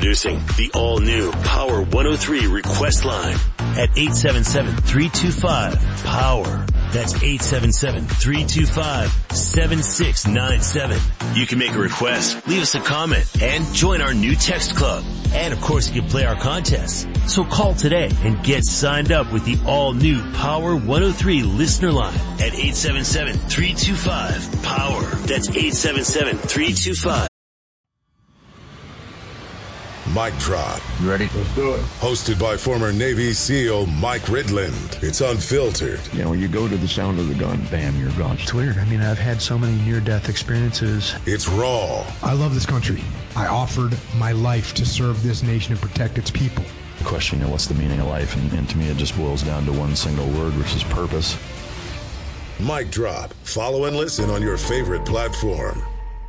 Introducing the all-new Power 103 request line at 877-325-POWER. That's 877-325-7697. You can make a request, leave us a comment, and join our new text club. And of course, you can play our contests. So call today and get signed up with the all-new Power 103 listener line at 877-325-POWER. That's 877-325. Mic Drop. You ready? Let's do it. Hosted by former Navy SEAL Mike Ridland. It's unfiltered. You know, you go to the sound of the gun, bam, you're gone. It's weird. I mean, I've had so many near-death experiences. It's raw. I love this country. I offered my life to serve this nation and protect its people. The question, you know, what's the meaning of life? And to me, it just boils down to one single word, which is purpose. Mic Drop. Follow and listen on your favorite platform.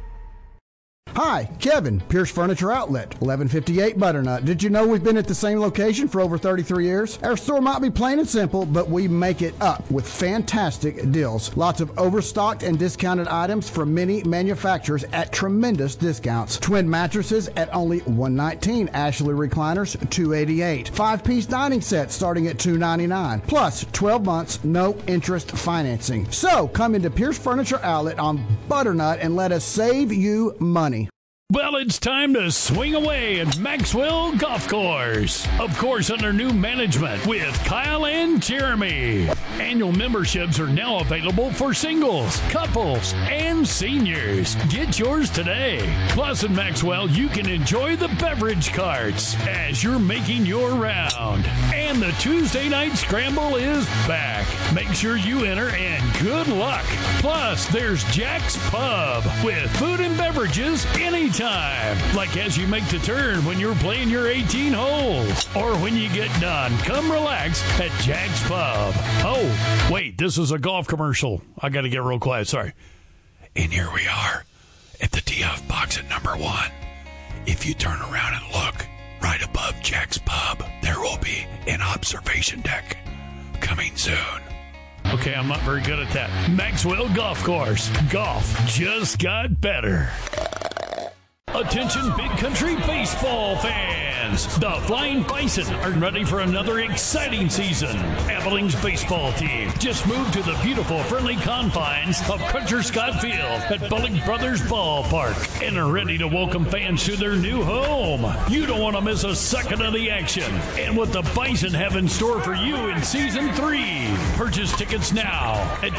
Hi, Kevin, Pierce Furniture Outlet, 1158 Butternut. Did you know we've been at the same location for over 33 years? Our store might be plain and simple, but we make it up with fantastic deals. Lots of overstocked and discounted items from many manufacturers at tremendous discounts. Twin mattresses at only $119. Ashley recliners, $288. 5-piece dining sets starting at $299. Plus, 12 months, no interest financing. So, come into Pierce Furniture Outlet on Butternut and let us save you money. Well, it's time to swing away at Maxwell Golf Course. Of course, under new management with Kyle and Jeremy. Annual memberships are now available for singles, couples, and seniors. Get yours today. Plus, at Maxwell, you can enjoy the beverage carts as you're making your round. And the Tuesday night scramble is back. Make sure you enter and good luck. Plus, there's Jack's Pub with food and beverages anytime. Like as you make the turn when you're playing your 18 holes. Or when you get done, come relax at Jack's Pub. Oh, wait, this is a golf commercial. I got to get real quiet, sorry. And here we are at the tee-off box at number 1. If you turn around and look, right above Jack's Pub, there will be an observation deck coming soon. Okay, I'm not very good at that. Maxwell Golf Course. Golf just got better. Attention Big Country baseball fans. The Flying Bison are ready for another exciting season. Abilene's baseball team just moved to the beautiful friendly confines of Crutcher Scott Field at Bullock Brothers Ballpark and are ready to welcome fans to their new home. You don't want to miss a second of the action and what the Bison have in store for you in Season 3. Purchase tickets now at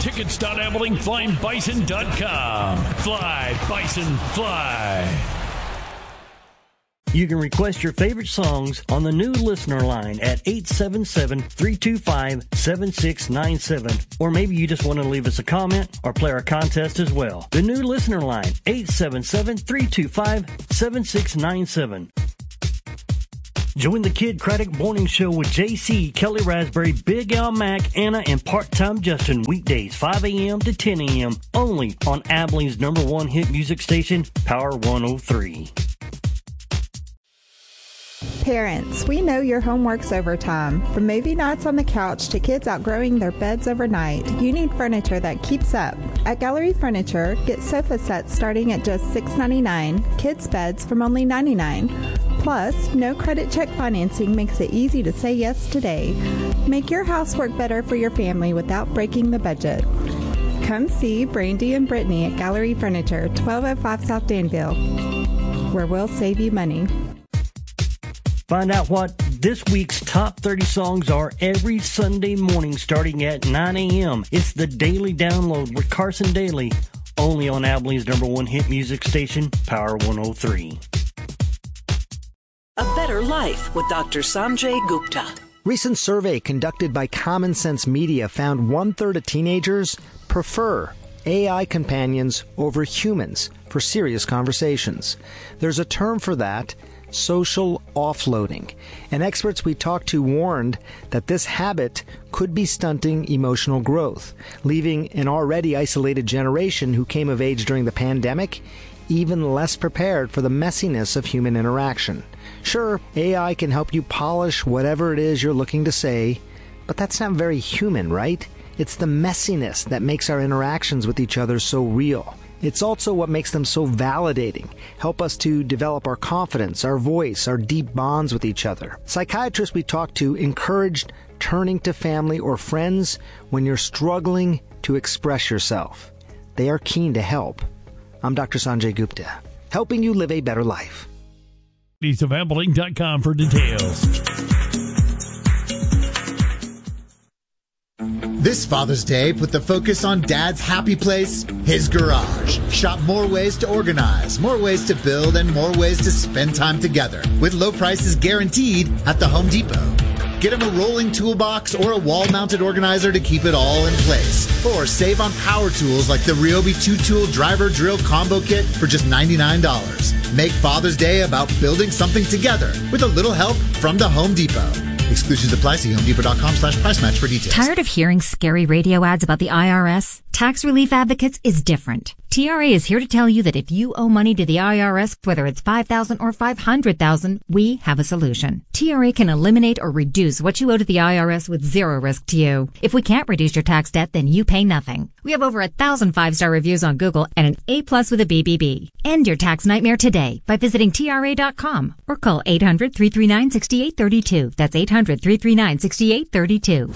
tickets.abileneflyngbison.com. Fly, Bison, fly. You can request your favorite songs on the new listener line at 877-325-7697. Or maybe you just want to leave us a comment or play our contest as well. The new listener line, 877-325-7697. Join the Kid Craddock Morning Show with JC, Kelly Raspberry, Big Al Mack, Anna, and Part-Time Justin weekdays 5 a.m. to 10 a.m. only on Abilene's #1 hit music station, Power 103. Parents, we know your homework's overtime. From movie nights on the couch to kids outgrowing their beds overnight, you need furniture that keeps up. At Gallery Furniture, get sofa sets starting at just $6.99, kids' beds from only $99. Plus, no credit check financing makes it easy to say yes today. Make your house work better for your family without breaking the budget. Come see Brandy and Brittany at Gallery Furniture, 1205 South Danville, where we'll save you money. Find out what this week's top 30 songs are every Sunday morning starting at 9 a.m. It's the Daily Download with Carson Daly, only on Abilene's #1 hit music station, Power 103. A Better Life with Dr. Sanjay Gupta. Recent survey conducted by Common Sense Media found 1/3 of teenagers prefer AI companions over humans for serious conversations. There's a term for that, social offloading. And experts we talked to warned that this habit could be stunting emotional growth, leaving an already isolated generation who came of age during the pandemic even less prepared for the messiness of human interaction. Sure, AI can help you polish whatever it is you're looking to say, but that's not very human, right? It's the messiness that makes our interactions with each other so real. It's also what makes them so validating, help us to develop our confidence, our voice, our deep bonds with each other. Psychiatrists we talked to encouraged turning to family or friends when you're struggling to express yourself. They are keen to help. I'm Dr. Sanjay Gupta, helping you live a better life. EastofAbilene.com for details. This Father's Day, put the focus on Dad's happy place, his garage. Shop more ways to organize, more ways to build, and more ways to spend time together with low prices guaranteed at the Home Depot. Get him a rolling toolbox or a wall-mounted organizer to keep it all in place. Or save on power tools like the Ryobi 2-tool driver drill combo kit for just $99. Make Father's Day about building something together with a little help from the Home Depot. Exclusions apply. See HomeDepot.com/price match for details. Tired of hearing scary radio ads about the IRS? Tax Relief Advocates is different. TRA is here to tell you that if you owe money to the IRS, whether it's $5,000 or $500,000, we have a solution. TRA can eliminate or reduce what you owe to the IRS with zero risk to you. If we can't reduce your tax debt, then you pay nothing. We have over 1,000 5-star reviews on Google and an A+ with a BBB. End your tax nightmare today by visiting TRA.com or call 800-339-6832. That's 800-339-6832.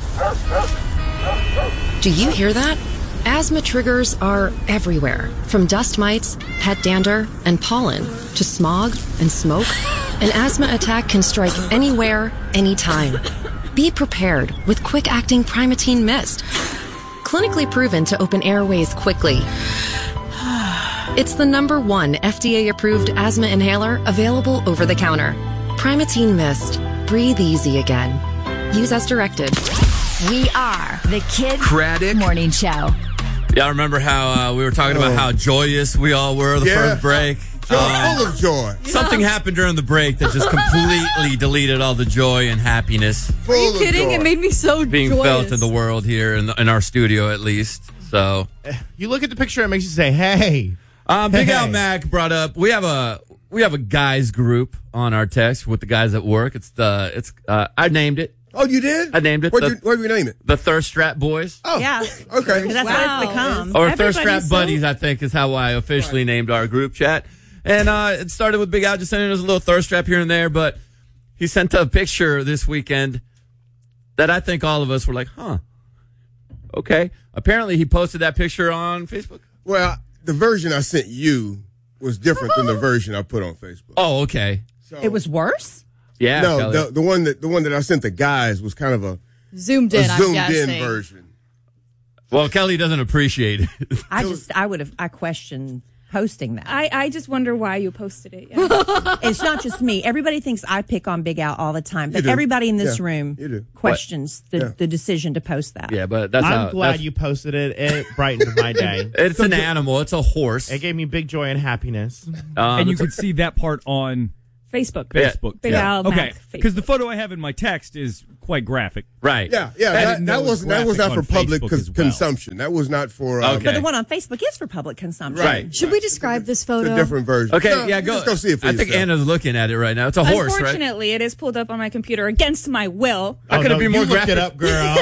Do you hear that? Asthma triggers are everywhere, from dust mites, pet dander, and pollen, to smog and smoke. An asthma attack can strike anywhere, anytime. Be prepared with quick-acting Primatene Mist. Clinically proven to open airways quickly. It's the #1 FDA-approved asthma inhaler available over the counter. Primatene Mist. Breathe easy again. Use as directed. We are the Kid Craddock Morning Show. Yeah, I remember how we were talking about how joyous we all were the first break. Full of joy. Something happened during the break that just completely deleted all the joy and happiness. Are you kidding? It made me so being joyous. felt in the world here in our studio, at least. So you look at the picture, it makes you say, "Hey." Big Al Mac brought up. We have a guys group on our text with the guys at work. I named it. Oh, you did? I named it. What did you name it? The Thirst Trap Boys. Oh, yeah. Okay. That's what it's become. Or Thirst Trap Buddies, I think, is how I officially named our group chat. And it started with Big Al just sending us a little thirst trap here and there, but he sent a picture this weekend that I think all of us were like, huh, okay. Apparently he posted that picture on Facebook. Well, the version I sent you was different than the version I put on Facebook. Oh, okay. So, it was worse? Yeah. No, the one that I sent the guys was kind of a zoomed in version. Well, Kelly doesn't appreciate it. I question posting that. I just wonder why you posted it. Yeah. It's not just me. Everybody thinks I pick on Big Al all the time, but everybody in this room questions the decision to post that. Yeah, but I'm glad you posted it. It brightened my day. It's an animal. It's a horse. It gave me big joy and happiness. And you could see that part on Facebook. Big Al Mac. Okay, because the photo I have in my text is quite graphic. Right. Yeah. That was not for public consumption. That was not for. But the one on Facebook is for public consumption. Right. Should we describe this photo? It's a different version. Okay. No, go. Just go see it for yourself. I think Anna's looking at it right now. It's a horse, right? Unfortunately, it is pulled up on my computer against my will. How could it be more graphic? Look it up, girl.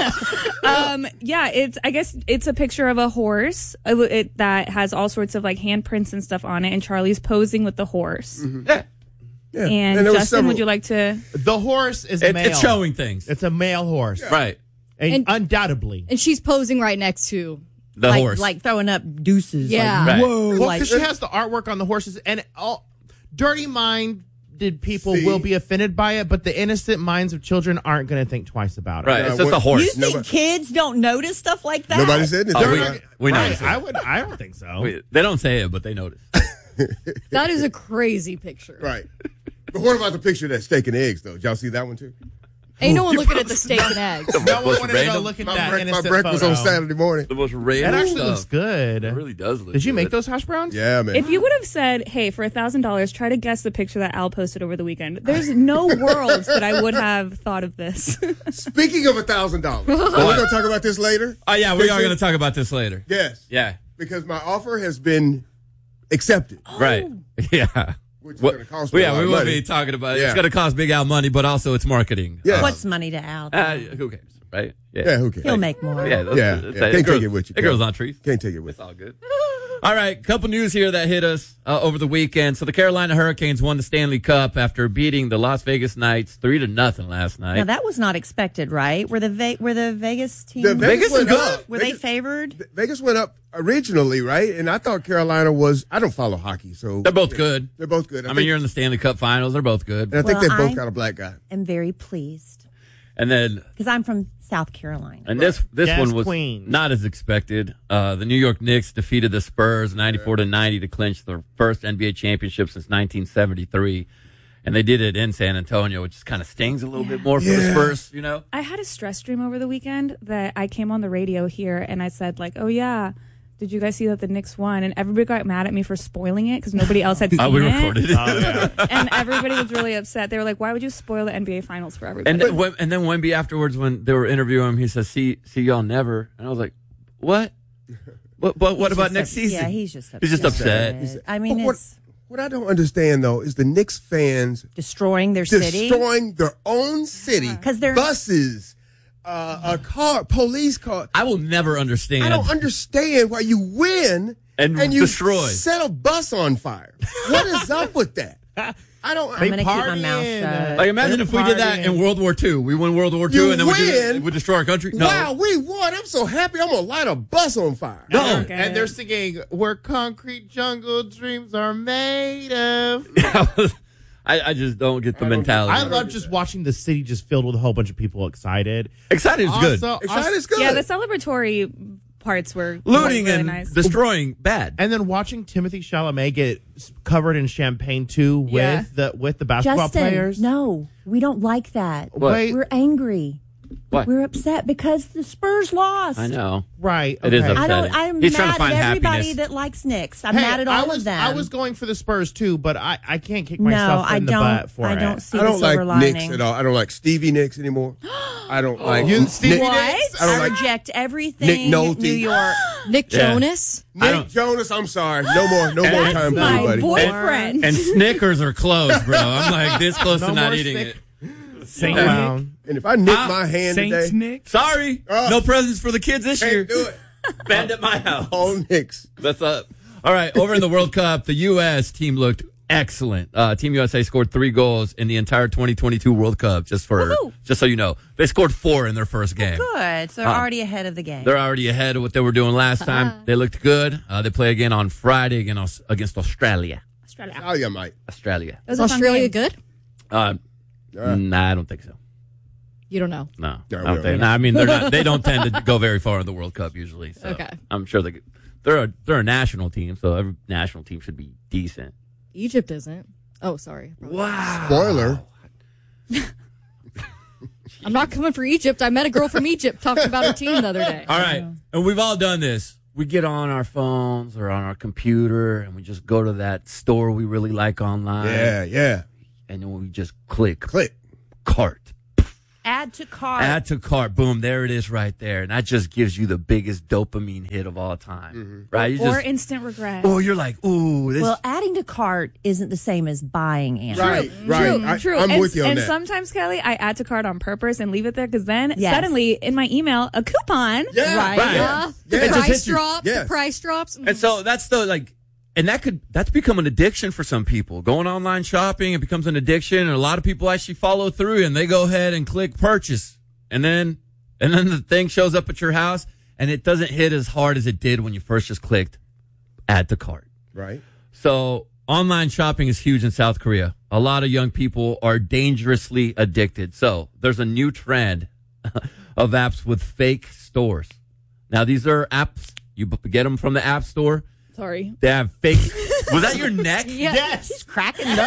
I guess it's a picture of a horse that has all sorts of like handprints and stuff on it, and Charlie's posing with the horse. Mm-hmm. Yeah. And Justin, would you like to? The horse is male. It's showing things. It's a male horse. Yeah. Right. And undoubtedly. And she's posing right next to the horse. Like throwing up deuces. Yeah. Like, whoa. Well, because she has the artwork on the horses. And all dirty-minded people will be offended by it, but the innocent minds of children aren't going to think twice about it. Right. It's just a horse. You think kids don't notice stuff like that? Nobody said it. We notice it. I don't think so. They don't say it, but they notice. That is a crazy picture. Right. But what about the picture of that steak and eggs, though? Did y'all see that one, too? Ain't no one looking at the steak and eggs. No one wanted to go look at that innocent My breakfast photo. on Saturday morning. The most random That actually stuff. looks good. It really does look Did you good. make those hash browns? Yeah, man. If you would have said, hey, for $1,000, try to guess the picture that Al posted over the weekend, there's no world that I would have thought of this. Speaking of $1,000, we're going to talk about this later. Oh, yeah, we are going to talk about this later. Yes. Yeah. Because my offer has been accepted. Right. Yeah. Which is going to cost me a lot we of won't money. be talking about it. Yeah. It's going to cost Big Al money, but also it's marketing. Yeah. What's money to Al? Who cares, right? Yeah, who cares? He'll make more. Yeah. Can't take it with you. The girl's not trees. Can't take it with It's all good. All right, couple news here that hit us over the weekend. So the Carolina Hurricanes won the Stanley Cup after beating the Las Vegas Knights 3-0 last night. Now that was not expected, right? Were the Vegas team? The Vegas is good. Were they favored? Vegas went up originally, right? And I thought Carolina was. I don't follow hockey, so they're both good. They're both good. I mean, you're in the Stanley Cup Finals. They're both good. And I think they both got a black guy. I'm very pleased. And then because I'm from South Carolina. And this one was Queen. not as expected. The New York Knicks defeated the Spurs 94-90 to clinch their first NBA championship since 1973. And they did it in San Antonio, which kind of stings a little bit more for the Spurs, you know? I had a stress dream over the weekend that I came on the radio here and I said, like, oh, yeah, did you guys see that the Knicks won? And everybody got mad at me for spoiling it because nobody else had seen it. We recorded it. And everybody was really upset. They were like, why would you spoil the NBA Finals for everybody? And then Wemby afterwards, when they were interviewing him, he says, see y'all never. And I was like, what? What about next season? Yeah, he's just upset. He's just upset. I mean, what I don't understand, though, is the Knicks fans destroying their city. Destroying their own city. Because they're buses, a car, police car. I will never understand. I don't understand why you win and you destroy. Set a bus on fire. What is up with that? I'm going to keep my mouth shut. Like, imagine if we did that in World War II. We won World War II and then we destroy our country. No. Wow, we won. I'm so happy. I'm going to light a bus on fire. No. And they're singing, where concrete jungle dreams are made of. I just don't get the mentality. I love just watching the city just filled with a whole bunch of people excited. Excited is good. Excited is good. Yeah, the celebratory parts were looting really and nice. destroying bad. And then watching Timothée Chalamet get covered in champagne too with the basketball players. No, we don't like that. What? We're angry. What? We're upset because the Spurs lost. I know. Right. It is upsetting. I'm He's mad trying to find at everybody happiness. that likes Knicks. I'm mad at all of them. I was going for the Spurs too, but I can't kick myself in the butt for it. I don't see I don't the silver like lining. Knicks at all. I don't like Stevie Nicks anymore. I don't like Stevie What? Nicks? I reject everything. Nick Nolte. New York. Nick Jonas. Nick Jonas, I'm sorry. No more time for my anybody. boyfriend. And Snickers are closed, bro. I'm like this close to not eating it. Saint Clown. And if I nick my hand Saints today, Nick. Sorry, no presents for the kids this year. can't do it. Banned at my house. All Knicks. That's up. All right, over in the World Cup, the U.S. team looked excellent. Team USA scored 3 goals in the entire 2022 World Cup. Just so you know, they scored 4 in their first game. Good. So they're already ahead of the game. They're already ahead of what they were doing last time. They looked good. They play again on Friday against Australia. Australia, Mike. Australia. Is Australia good? Nah, I don't think so. You don't know. No, No, I don't we think. don't. No, I mean, they're not. They don't tend to go very far in the World Cup usually. So Okay. I'm sure they're a national team, so every national team should be decent. Egypt isn't. Oh, sorry. Wow. Spoiler. I'm not coming for Egypt. I met a girl from Egypt talking about her team the other day. All right, and we've all done this. We get on our phones or on our computer, and we just go to that store we really like online. Yeah. And then we just click cart. Add to cart. Add to cart. Boom, there it is right there. And that just gives you the biggest dopamine hit of all time. Right? Or instant regret. Oh, you're like, ooh. This. Well, adding to cart isn't the same as buying animals. Right. True. I'm with you on and that. sometimes, Kelly, I add to cart on purpose and leave it there because then Yes. suddenly in my email, a coupon. Yeah. Right. The It just price hits you. drop. Yes. The price drops. And so that's and that's become an addiction for some people. Going online shopping, it becomes an addiction, and a lot of people actually follow through and they go ahead and click purchase. And then the thing shows up at your house and it doesn't hit as hard as it did when you first just clicked add to cart. Right. So online shopping is huge in South Korea. A lot of young people are dangerously addicted. So there's a new trend of apps with fake stores. Now, these are apps. You get them from the App Store. Sorry. They have fake. Was that your neck? Yes. She's cracking nuts.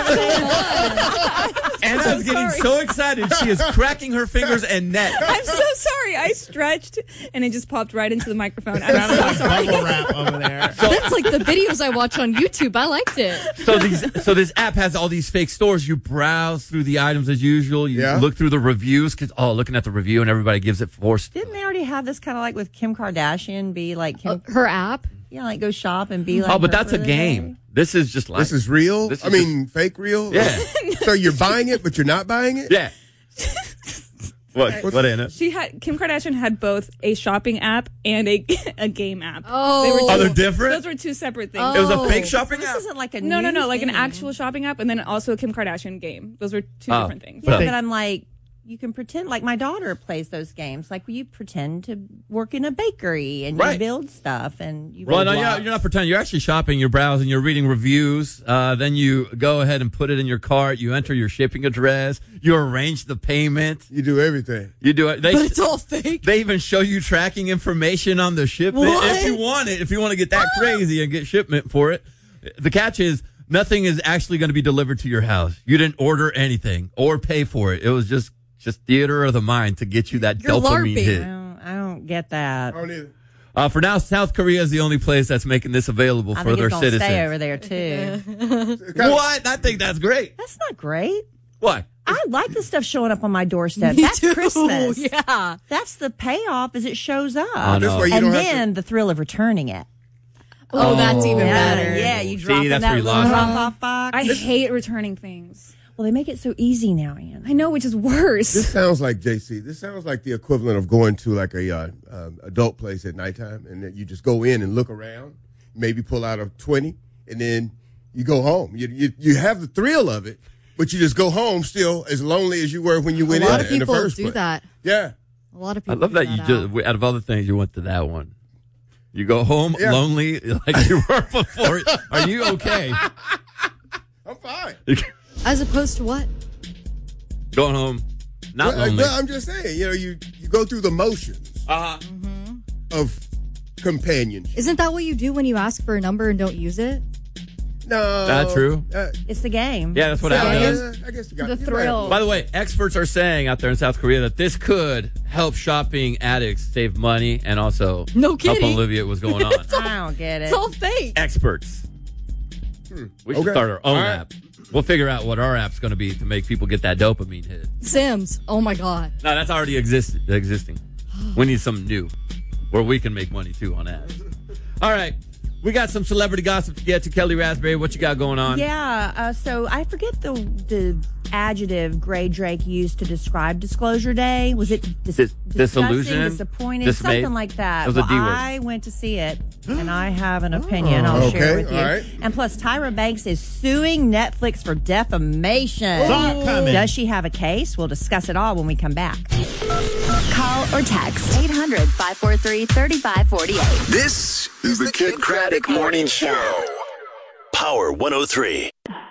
Anna's getting so excited. She is cracking her fingers and neck. I'm so sorry. I stretched and it just popped right into the microphone. I'm Sounded so like sorry. bubble wrap over there. That's like the videos I watch on YouTube. I liked it. So this app has all these fake stores. You browse through the items as usual. You look through the reviews looking at the review and everybody gives it 4 stars. Didn't they already have this kind of like with Kim Kardashian be like Kim? Her app? Yeah, like go shop and be like. Oh, but her that's a for the game. day. This is just like This is real? This is I mean, fake real? Yeah. So you're buying it, but you're not buying it? Yeah. What in it? Kim Kardashian had both a shopping app and a game app. Oh. They're different? Those were two separate things. It was a fake shopping This app? isn't like a No, new like an thing. actual shopping app, and then also a Kim Kardashian game. Those were two different things. Yeah, but I'm like, you can pretend, like my daughter plays those games. Like you pretend to work in a bakery and you build stuff and you. Well, no, you're not pretending. You're actually shopping. You're browsing. You're reading reviews. Then you go ahead and put it in your cart. You enter your shipping address. You arrange the payment. You do everything. You do it. But it's all fake. They even show you tracking information on the shipment What? if you want it. If you want to get that crazy and get shipment for it. The catch is nothing is actually going to be delivered to your house. You didn't order anything or pay for it. It was just theater of the mind to get you that dopamine hit. I don't get that. I don't either. For now, South Korea is the only place that's making this available I for think their it's gonna citizens. stay over there too. What? I think that's great. That's not great. Why? I like the stuff showing up on my doorstep. Me That's too. Christmas. Yeah. That's the payoff as it shows up. I know. And then the thrill of returning it. Oh, that's even better. Yeah, you drop in that's that where you little lost it. drop-off box. I hate returning things. Well, they make it so easy now, Ann. I know, which is worse. This sounds like JC. This sounds like the equivalent of going to like a adult place at nighttime, and then you just go in and look around, maybe pull out a 20, and then you go home. You have the thrill of it, but you just go home still as lonely as you were when you went in. A lot of in the people first do place. that. Yeah. A lot of I people. love that do you just, out of all the things, you went to that one. You go home lonely like you were before. Are you okay? I'm fine. As opposed to what? Going home, not lonely. Well, I'm just saying, you go through the motions of companionship. Isn't that what you do when you ask for a number and don't use it? No. That's true. It's the game. Yeah, that's what It's the happens. I guess you The thrill. By the way, experts are saying out there in South Korea that this could help shopping addicts save money and also No help kidding. alleviate what's going on. I don't get it. It's all fake. Experts. We should Okay. start our own All right. app. We'll figure out what our app's going to be to make people get that dopamine hit. Sims. Oh my God. No, that's already existing. We need something new where we can make money too on ads. All right. We got some celebrity gossip to get to. Kelly Raspberry, what you got going on? Yeah, so I forget the adjective Gray Drake used to describe Disclosure Day. Was it disillusioned? disappointed, Dismayed? something like that? It was a D word. I went to see it, and I have an opinion I'll share with you. all right. And plus, Tyra Banks is suing Netflix for defamation. Saw it coming. Does she have a case? We'll discuss it all when we come back. Call or text 800-543-3548. This is the Kid Craddock Morning Show. Power 103.